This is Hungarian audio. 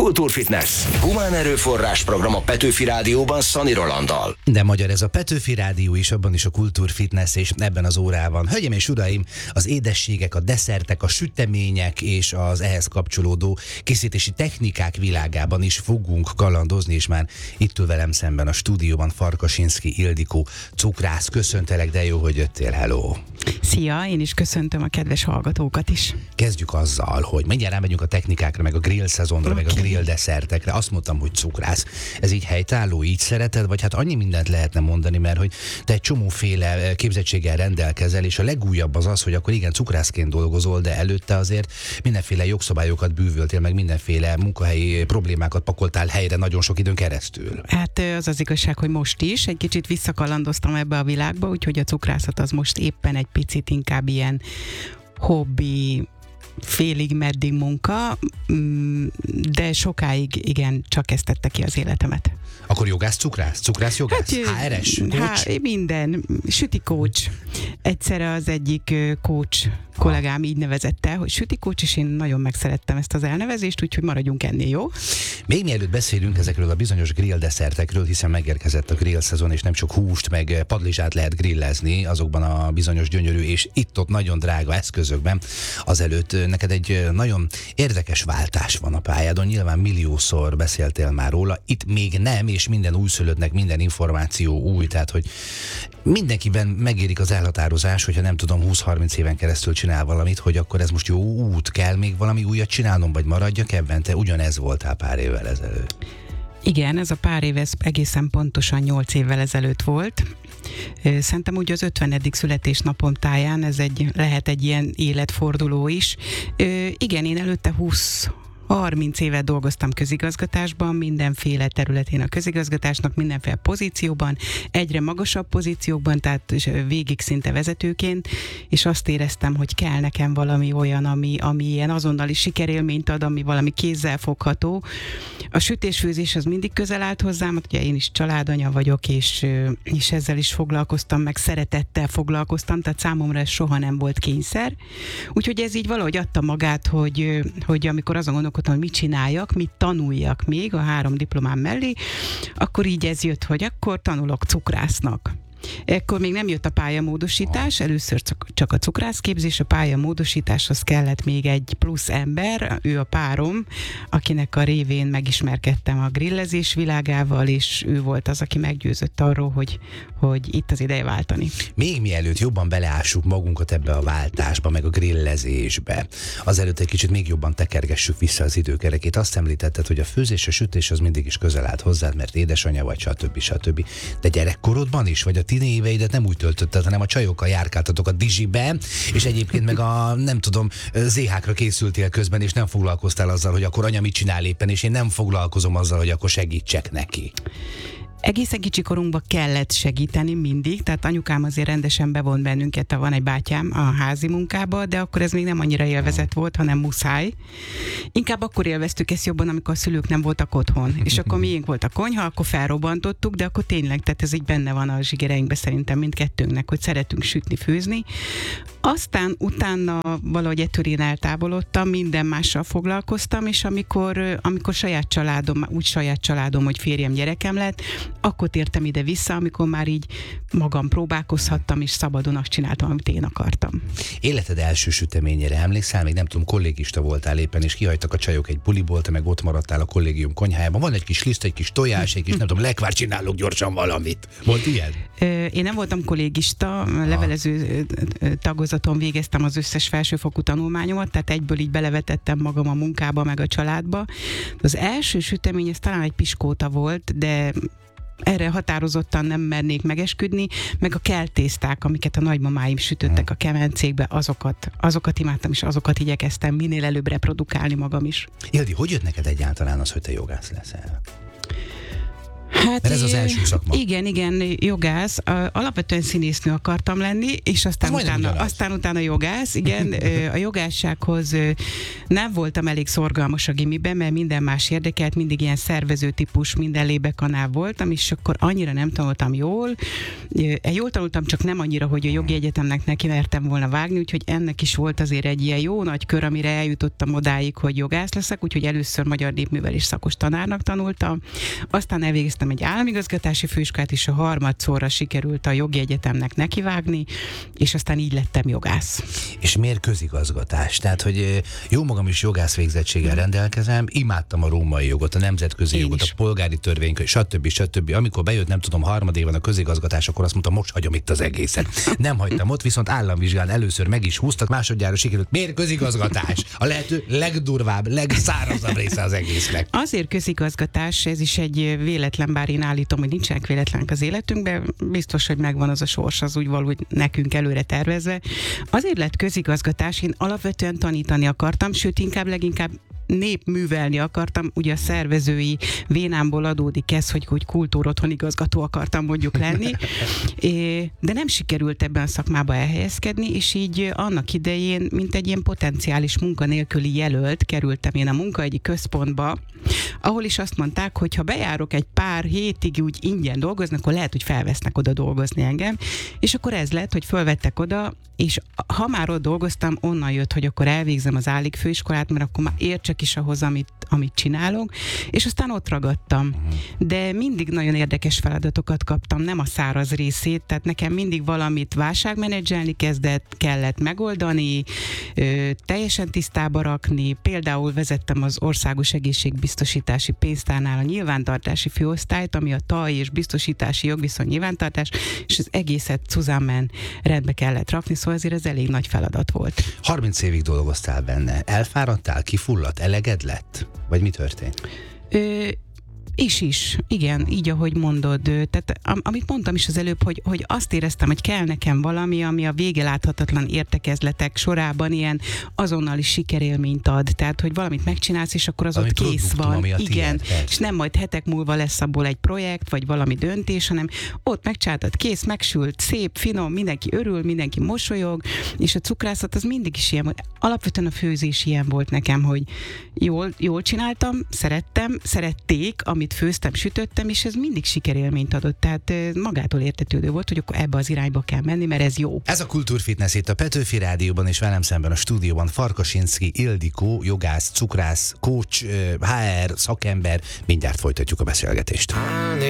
Kultúrfitness. Humán erőforrás program a Petőfi Rádióban Szani Rolanddal. De magyar ez a Petőfi Rádió is, abban is a Kultúrfitness, és ebben az órában, hölgyeim és uraim, az édességek, a desszertek, a sütemények és az ehhez kapcsolódó készítési technikák világában is fogunk kalandozni, és már itt ül velem szemben a stúdióban Farkasinszky Ildikó cukrász. Köszöntelek, de jó, hogy jöttél, hello! Szia, én is köszöntöm a kedves hallgatókat is. Kezdjük azzal, hogy mindjárt rámegyünk a technikákra, meg a grill szezonra, meg a grill desszertekre. Azt mondtam, hogy cukrász. Ez így helytálló, így szereted? Vagy hát annyi mindent lehetne mondani, mert hogy te egy csomóféle képzettséggel rendelkezel, és a legújabb az, hogy akkor igen, cukrászként dolgozol, de előtte azért mindenféle jogszabályokat bűvöltél, meg mindenféle munkahelyi problémákat pakoltál helyre nagyon sok időn keresztül. Hát az az igazság, hogy most is egy kicsit visszakalandoztam ebbe a világba, úgyhogy a cukrászat az most éppen egy picit inkább ilyen hobbi, félig meddig munka, de sokáig igen, csak ezt tette ki az életemet. Akkor jogász, cukrász? Cukrász, jogász? Hát, HRS? Coach? Minden. Süti coach. Egyszer az egyik coach kollégám így nevezette, hogy süti coach, és én nagyon megszerettem ezt az elnevezést, úgyhogy maradjunk ennél, jó? Még mielőtt beszélünk ezekről a bizonyos grill desszertekről, hiszen megérkezett a grill szezon, és nem csak húst, meg padlizsát lehet grillezni azokban a bizonyos gyönyörű és itt-ott nagyon drága eszközökben. Azelőtt neked egy nagyon érdekes váltás van a pályádon, nyilván milliószor beszéltél már róla, itt még nem, és minden újszülöttnek minden információ új, tehát hogy mindenkiben megérik az elhatározás, hogyha nem tudom, 20-30 éven keresztül csinál valamit, hogy akkor ez most jó út, kell még valami újat csinálnom, vagy maradjak ebben? Te ugyanez voltál pár évvel ezelőtt. Igen, ez a pár év egészen pontosan 8 évvel ezelőtt volt. Szerintem úgy az 50. születésnapom táján lehet egy ilyen életforduló is. Igen, én előtte 30 évet dolgoztam közigazgatásban, mindenféle területén a közigazgatásnak, mindenféle pozícióban, egyre magasabb pozíciókban, tehát végig szinte vezetőként, és azt éreztem, hogy kell nekem valami olyan, ami ilyen azonnali sikerélményt ad, ami valami kézzelfogható. A sütés-főzés az mindig közel állt hozzám, ugye én is családanya vagyok, és ezzel is foglalkoztam, meg szeretettel foglalkoztam, tehát számomra ez soha nem volt kényszer. Úgyhogy ez így valahogy adta magát, hogy amikor azon gondolkodtam, hogy mit csináljak, mit tanuljak még a 3 diplomám mellé, akkor így ez jött, hogy akkor tanulok cukrásznak. Ekkor még nem jött a pályamódosítás, először csak a cukrászképzés, a pályamódosításhoz kellett még egy plusz ember, ő a párom, akinek a révén megismerkedtem a grillezés világával, és ő volt az, aki meggyőzött arról, hogy itt az ideje váltani. Még mielőtt jobban beleássuk magunkat ebbe a váltásba, meg a grillezésbe, azelőtt egy kicsit még jobban tekergessük vissza az időkerekét. Azt említetted, hogy a főzés, a sütés az mindig is közel állt hozzád, mert édesanyja vagy, stb. De gyerekkorodban is, vagy a tini éveidet nem úgy töltötted, hanem a csajokkal járkáltatok a Dizsibe, és egyébként meg a, nem tudom, ZH-kra készültél közben, és nem foglalkoztál azzal, hogy akkor anya mit csinál éppen, és én nem foglalkozom azzal, hogy akkor segítsek neki. Egészen kicsi korunkban kellett segíteni mindig, tehát anyukám azért rendesen bevont bennünket, van egy bátyám a házi munkába, de akkor ez még nem annyira élvezet volt, hanem muszáj. Inkább akkor élveztük ezt jobban, amikor a szülők nem voltak otthon. És akkor miénk volt a konyha, akkor felrobbantottuk, de akkor tényleg, tehát ez így benne van a zsigereinkben szerintem mindkettőnknek, hogy szeretünk sütni, főzni. Aztán utána valahogy ettől én eltávolodtam, minden mással foglalkoztam, és amikor saját családom, hogy férjem, gyerekem lett, akkor tértem ide-vissza, amikor már így magam próbálkozhattam, és szabadon azt csináltam, amit én akartam. Életed első süteményére emlékszel? Még nem tudom, kollégista voltál éppen, és kihagytak a csajok egy buliból, te meg ott maradtál a kollégium konyhájában. Van egy kis liszt, egy kis tojás, egy kis, nem tudom, lekvár, csinálok gyorsan valamit. Volt ilyen? Én nem voltam kollégista, levelező tagozaton végeztem az összes felsőfokú tanulmányomat, tehát egyből így belevetettem magam a munkába, meg a családba. Az első sütemény, ez talán egy piskóta volt, de erre határozottan nem mernék megesküdni, meg a keltészták, amiket a nagymamáim sütöttek a kemencékbe, azokat imádtam, és azokat igyekeztem minél előbb reprodukálni magam is. Ildi, hogy jött neked egyáltalán az, hogy te jogász leszel? Hát Mert ez az első szakma. Igen, jogász. Alapvetően színésznő akartam lenni, és aztán utána jogász. Igen, a jogássághoz nem voltam elég szorgalmas a gimiben, mert minden más érdekelt, mindig ilyen szervező típus, minden lébekanál voltam, és akkor annyira nem tanultam jól. Jól tanultam, csak nem annyira, hogy a jogi egyetemnek neki mertem volna vágni, úgyhogy ennek is volt azért egy ilyen jó nagy kör, amire eljutottam odáig, hogy jogász leszek, úgyhogy először magyar népművelés szakos tanárnak tanultam. Aztán elvégeztem egy államigazgatási főiskolát, és a harmadszorra sikerült a jogi egyetemnek nekivágni, és aztán így lettem jogász. És miért közigazgatás? Tehát, hogy jó magam is jogász végzettséggel rendelkezem, imádtam a római jogot, a nemzetközi jogot, a polgári törvénykönyv, stb. Amikor bejött, nem tudom, harmadévan a közigazgatás, akkor azt mondtam, most hagyom itt az egészet. Nem hagytam ott, viszont államvizsgán először meg is húztak, másodjára sikerült. Miért közigazgatás? A lehető legdurvább, legszárazabb része az egésznek. Azért közigazgatás, ez is egy véletlen, bár én állítom, hogy nincsenek véletlenek az életünkben, biztos, hogy megvan az a sors, az úgy valahogy nekünk előre tervezve. Azért lett közigazgatás, én alapvetően tanítani akartam, sőt, leginkább népművelni akartam, ugye a szervezői vénámból adódik ez, hogy kultúrotthon igazgató akartam mondjuk lenni, de nem sikerült ebben a szakmába elhelyezkedni, és így annak idején, mint egy ilyen potenciális munkanélküli jelölt kerültem én a munkaegyi központba, ahol is azt mondták, hogy ha bejárok egy pár hétig úgy ingyen dolgozni, akkor lehet, hogy felvesznek oda dolgozni engem, és akkor ez lett, hogy fölvettek oda, és ha már ott dolgoztam, onnan jött, hogy akkor elvégzem az álligfőiskolát, mert akkor már értsek is ahhoz, amit csinálok, és aztán ott ragadtam. De mindig nagyon érdekes feladatokat kaptam, nem a száraz részét, tehát nekem mindig valamit válságmenedzselni kellett megoldani, teljesen tisztába rakni, például vezettem az Országos Egészségbiztosítási Pénztárnál a nyilvántartási főosztályt, ami a taj és biztosítási jogviszony nyilvántartás, és az egészet Cuzamen rendbe kellett rakni, szóval azért ez elég nagy feladat volt. 30 évig dolgoztál benne. Elfáradtál, kifulladt, eleged lett? Vagy mi történt? Is, igen, így ahogy mondod. Tehát amit mondtam is az előbb, hogy azt éreztem, hogy kell nekem valami, ami a vége láthatatlan értekezletek sorában ilyen azonnali sikerélményt ad. Tehát, hogy valamit megcsinálsz, és akkor az ott kész van. Igen, és nem majd hetek múlva lesz abból egy projekt, vagy valami döntés, hanem ott megcsináltad, kész, megsült, szép, finom, mindenki örül, mindenki mosolyog, és a cukrászat az mindig is ilyen volt. Alapvetően a főzés ilyen volt nekem, hogy jól csináltam, szerették, amit főztem, sütöttem, és ez mindig sikerélményt adott. Tehát magától értetődő volt, hogy akkor ebbe az irányba kell menni, mert ez jó. Ez a Kultúrfitness itt a Petőfi Rádióban, és velem szemben a stúdióban Farkasinszky Ildikó, jogász, cukrász, coach, HR, szakember. Mindjárt folytatjuk a beszélgetést.